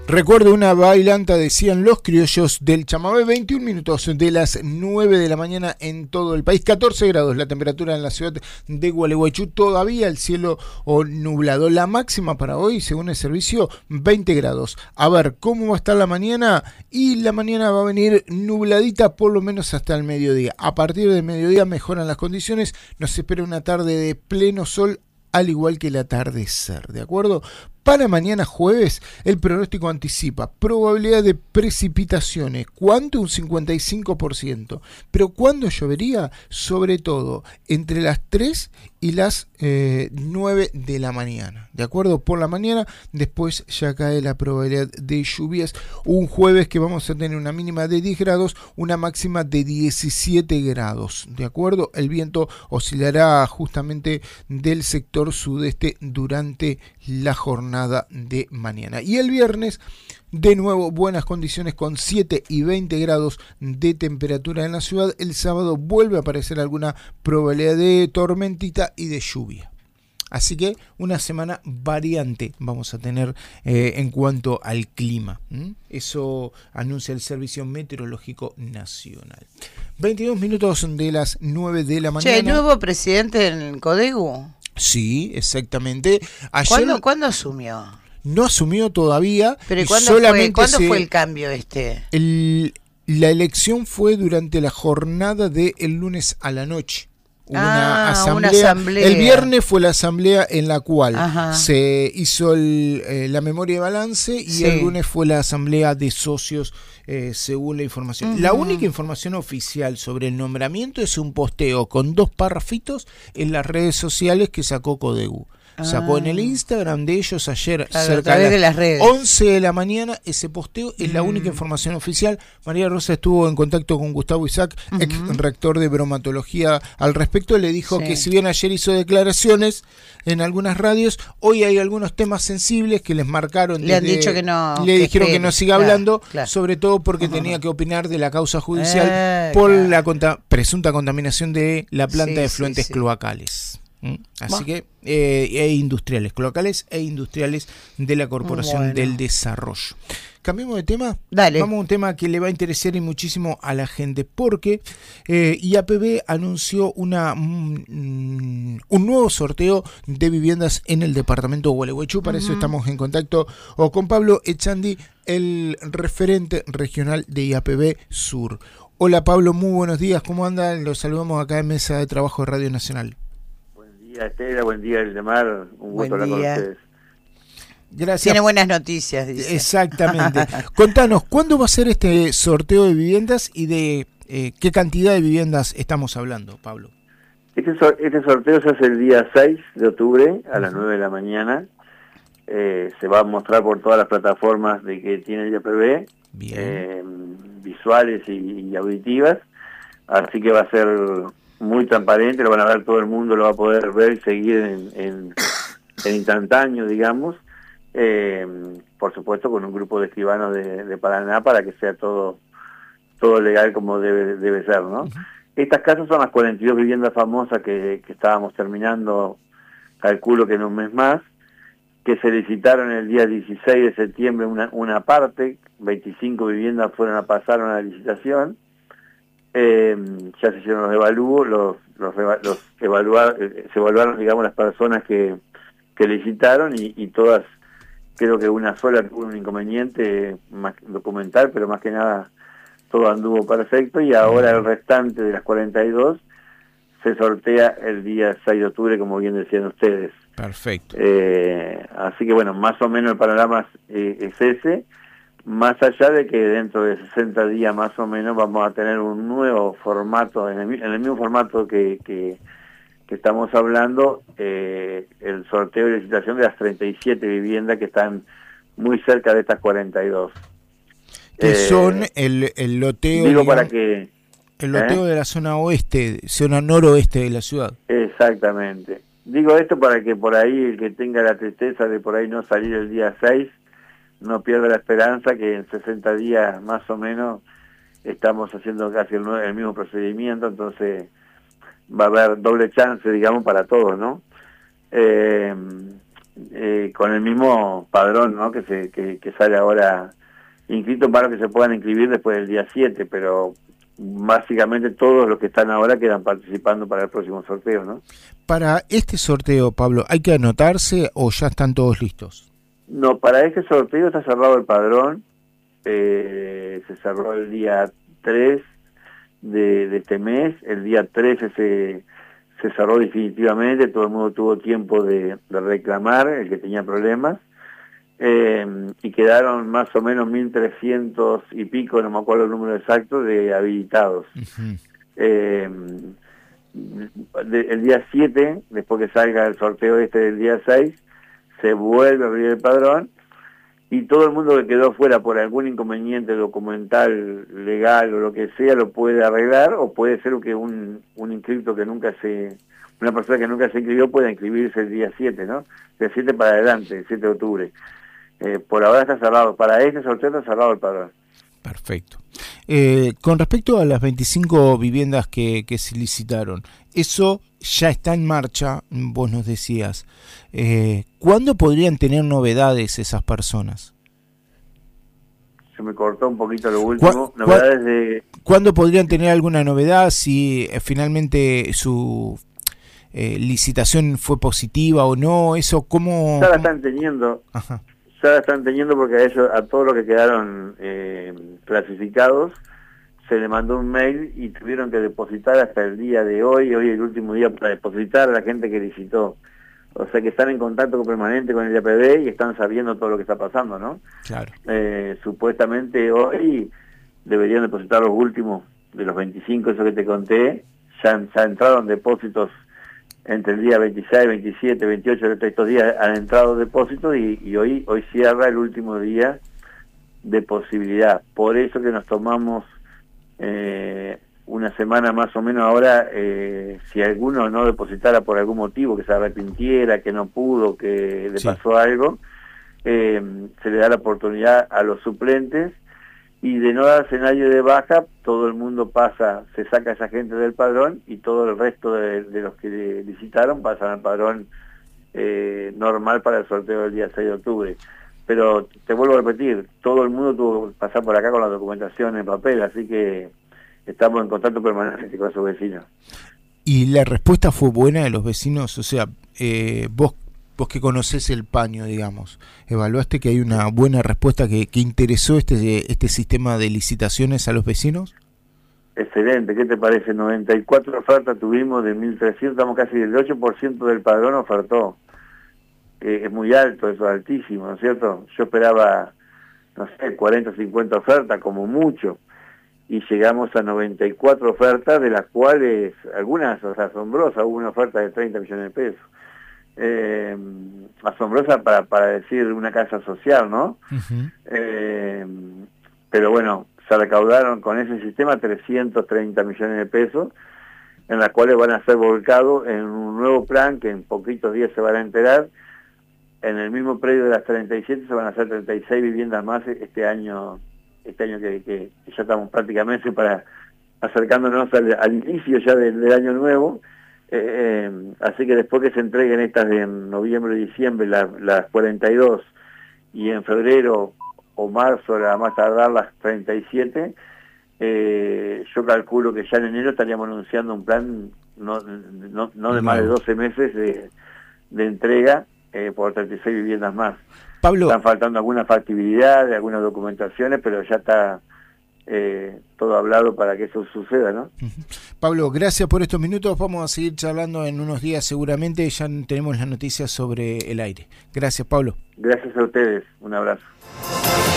Recuerdo una bailanta, decían los criollos del chamamé. 21 minutos de las 9 de la mañana en todo el país. 14 grados la temperatura en la ciudad de Gualeguaychú. Todavía el cielo nublado. La máxima para hoy, según el servicio, 20 grados. A ver cómo va a estar la mañana. Y la mañana va a venir nubladita por lo menos hasta el mediodía. A partir del mediodía mejoran las condiciones. Nos espera una tarde de pleno sol, al igual que el atardecer, ¿de acuerdo? Para mañana jueves, el pronóstico anticipa probabilidad de precipitaciones. ¿Cuánto? Un 55%. ¿Pero cuándo llovería? Sobre todo entre las 3 y las 9 de la mañana. ¿De acuerdo? Por la mañana, después ya cae la probabilidad de lluvias. Un jueves que vamos a tener una mínima de 10 grados, una máxima de 17 grados. ¿De acuerdo? El viento oscilará justamente del sector sudeste durante la jornada de mañana. Y el viernes, de nuevo, buenas condiciones con 7 y 20 grados de temperatura en la ciudad. El sábado vuelve a aparecer alguna probabilidad de tormentita y de lluvia. Así que una semana variante vamos a tener en cuanto al clima. Eso anuncia el Servicio Meteorológico Nacional. 22 minutos de las 9 de la mañana. Che, ¿nuevo presidente en Codegu? Sí, exactamente. Ayer, ¿Cuándo asumió? No asumió todavía. ¿Pero cuándo fue el cambio este? La elección fue durante la jornada del lunes a la noche. Una asamblea. El viernes fue la asamblea en la cual se hizo la memoria de balance y el lunes fue la asamblea de socios, según la información. La única información oficial sobre el nombramiento es un posteo con 2 párrafitos en las redes sociales que sacó Codegu. Sacó en el Instagram de ellos ayer, cerca de las 11 de la mañana, ese posteo. Es la única información oficial. María Rosa estuvo en contacto con Gustavo Isaac, ex rector de bromatología, al respecto. Le dijo que si bien ayer hizo declaraciones en algunas radios, hoy hay algunos temas sensibles que les marcaron. Le han dicho que no. Le dijeron que no siga hablando, sobre todo porque tenía que opinar de la causa judicial por la presunta contaminación de la planta de efluentes cloacales. Así que industriales, cloacales e industriales de la Corporación del Desarrollo. Cambiemos de tema. Dale. Vamos a un tema que le va a interesar y muchísimo a la gente, porque IAPB anunció un nuevo sorteo de viviendas en el departamento de Gualeguaychú. Para eso estamos en contacto con Pablo Echandi, el referente regional de IAPB Sur. Hola Pablo, muy buenos días, ¿cómo andan? Los saludamos acá en Mesa de Trabajo de Radio Nacional. Buen día Estela, buen día Ildemar, un gusto hablar con ustedes. Gracias. Tiene buenas noticias, dice. Exactamente. Contanos, ¿cuándo va a ser este sorteo de viviendas y de qué cantidad de viviendas estamos hablando, Pablo? Este sorteo se hace el día 6 de octubre a las 9 de la mañana. Se va a mostrar por todas las plataformas de que tiene el IAPB, visuales y auditivas, así que va a ser muy transparente, lo van a ver todo el mundo, lo va a poder ver y seguir en instantáneo, digamos. Por supuesto con un grupo de escribanos de Paraná para que sea todo legal como debe ser, ¿no? Estas casas son las 42 viviendas famosas que estábamos terminando, calculo que en un mes más, que se licitaron el día 16 de septiembre una parte, 25 viviendas pasaron a la licitación. Ya se hicieron los evalúos, se evaluaron, digamos, las personas que licitaron y todas, creo que una sola tuvo un inconveniente más documental, pero más que nada todo anduvo perfecto, y ahora el restante de las 42 se sortea el día 6 de octubre, como bien decían ustedes. Perfecto. Así que bueno, más o menos el panorama es ese. Más allá de que dentro de 60 días más o menos vamos a tener un nuevo formato, en el mismo formato que estamos hablando, el sorteo y licitación de las 37 viviendas que están muy cerca de estas 42. Que son el loteo, digo, digamos, para que... el loteo de la zona oeste, zona noroeste de la ciudad. Exactamente. Digo esto para que por ahí el que tenga la tristeza de por ahí no salir el día 6, no pierda la esperanza que en 60 días más o menos estamos haciendo casi el mismo procedimiento, entonces va a haber doble chance, digamos, para todos, ¿no? con el mismo padrón, ¿no? que sale ahora inscrito para que se puedan inscribir después del día 7, pero básicamente todos los que están ahora quedan participando para el próximo sorteo, ¿no? Para este sorteo, Pablo, ¿hay que anotarse o ya están todos listos? No, para este sorteo está cerrado el padrón, se cerró el día 3 de este mes, el día 13 se cerró definitivamente, todo el mundo tuvo tiempo de reclamar, el que tenía problemas, y quedaron más o menos 1.300 y pico, no me acuerdo el número exacto, de habilitados. Uh-huh. El día 7, después que salga el sorteo del día 6, se vuelve a abrir el padrón, y todo el mundo que quedó fuera por algún inconveniente documental, legal o lo que sea, lo puede arreglar, o puede ser que un inscripto que nunca una persona que nunca se inscribió pueda inscribirse el día 7, ¿no? Del 7 para adelante, el 7 de octubre. Por ahora está cerrado, para este sorteo está cerrado el padrón. Perfecto. Con respecto a las 25 viviendas que se licitaron, eso ya está en marcha, vos nos decías. ¿Cuándo podrían tener novedades esas personas? Se me cortó un poquito lo último. Novedades de... ¿Cuándo podrían tener alguna novedad si finalmente su licitación fue positiva o no? Eso, ¿cómo? Ya la están teniendo. Ajá. Ya la están teniendo porque a todos los que quedaron clasificados se le mandó un mail y tuvieron que depositar hasta el día de hoy es el último día para depositar a la gente que licitó. O sea que están en contacto permanente con el IAPB y están sabiendo todo lo que está pasando, ¿no? Claro. Supuestamente hoy deberían depositar los últimos de los 25, eso que te conté. Ya entraron depósitos entre el día 26, 27, 28 de estos días han entrado depósitos y hoy cierra el último día de posibilidad. Por eso que nos tomamos una semana más o menos ahora, si alguno no depositara por algún motivo, que se arrepintiera, que no pudo, que le pasó algo, se le da la oportunidad a los suplentes, y de no darse nadie de baja, todo el mundo pasa, se saca a esa gente del padrón y todo el resto de los que licitaron pasan al padrón normal para el sorteo del día 6 de octubre. Pero te vuelvo a repetir, todo el mundo tuvo que pasar por acá con la documentación en papel, así que estamos en contacto permanente con esos vecinos. ¿Y la respuesta fue buena de los vecinos? O sea, vos que conocés el paño, digamos, ¿evaluaste que hay una buena respuesta que interesó este sistema de licitaciones a los vecinos? Excelente, ¿qué te parece? 94 ofertas tuvimos de 1.300, estamos casi del 8% del padrón ofertó. Es muy alto, eso es altísimo, ¿no es cierto? Yo esperaba, no sé, 40 o 50 ofertas como mucho, y llegamos a 94 ofertas, de las cuales algunas, o sea, asombrosas, hubo una oferta de 30 millones de pesos. Asombrosa para decir una casa social, ¿no? Uh-huh. Pero bueno, se recaudaron con ese sistema 330 millones de pesos, en las cuales van a ser volcados en un nuevo plan que en poquitos días se van a enterar. En el mismo predio de las 37 se van a hacer 36 viviendas más este año que ya estamos prácticamente acercándonos al inicio ya del año nuevo. Así que después que se entreguen estas de noviembre y diciembre, las 42, y en febrero o marzo, a más tardar, las 37, yo calculo que ya en enero estaríamos anunciando un plan no de más de 12 meses de entrega por 36 viviendas más. Pablo, están faltando alguna factibilidad de algunas documentaciones, pero ya está todo hablado para que eso suceda, ¿no? Pablo, gracias por estos minutos. Vamos a seguir charlando en unos días seguramente. Ya tenemos las noticias sobre el aire. Gracias, Pablo. Gracias a ustedes. Un abrazo.